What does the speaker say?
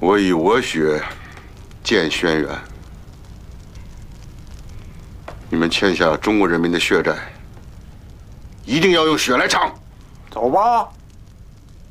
我以我血见轩辕，你们欠下中国人民的血债，一定要用血来偿。 走吧。